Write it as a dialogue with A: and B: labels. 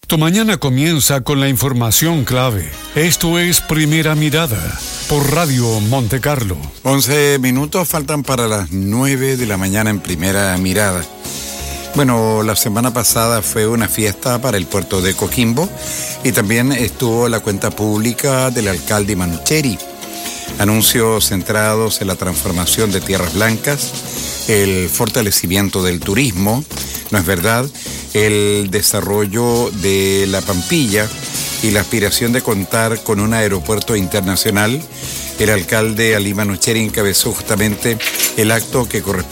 A: Tu mañana comienza con la información clave. Esto es Primera Mirada por Radio Monte Carlo.
B: 11 minutos faltan para las 9 de la mañana en Primera Mirada. Bueno, la semana pasada fue una fiesta para el puerto de Coquimbo y también estuvo la cuenta pública del alcalde Manucheri. Anuncios centrados en la transformación de tierras blancas, el fortalecimiento del turismo, ¿no es verdad?, el desarrollo de la Pampilla y la aspiración de contar con un aeropuerto internacional. El alcalde Ali Manucheri encabezó justamente el acto que corresponde